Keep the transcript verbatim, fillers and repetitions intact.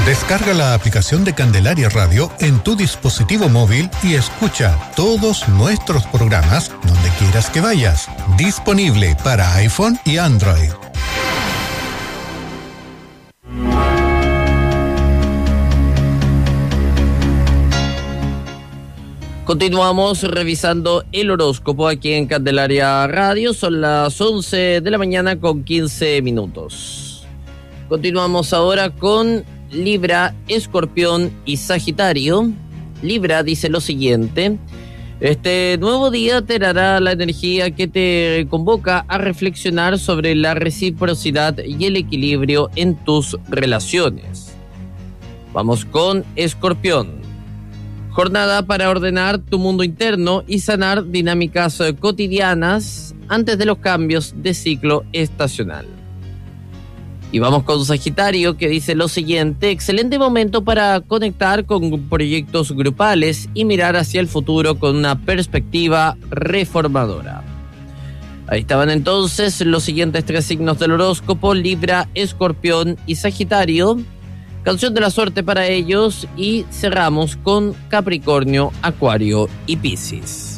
Descarga la aplicación de Candelaria Radio en tu dispositivo móvil y escucha todos nuestros programas donde quieras que vayas. Disponible para iPhone y Android. Continuamos revisando el horóscopo aquí en Candelaria Radio. Son las once de la mañana con quince minutos. Continuamos ahora con Libra, Escorpión y Sagitario. Libra dice lo siguiente: este nuevo día te dará la energía que te convoca a reflexionar sobre la reciprocidad y el equilibrio en tus relaciones. Vamos con Escorpión. Jornada para ordenar tu mundo interno y sanar dinámicas cotidianas antes de los cambios de ciclo estacional. Y vamos con Sagitario, que dice lo siguiente: excelente momento para conectar con proyectos grupales y mirar hacia el futuro con una perspectiva reformadora. Ahí estaban entonces los siguientes tres signos del horóscopo: Libra, Escorpión y Sagitario. Canción de la suerte para ellos y cerramos con Capricornio, Acuario y Piscis.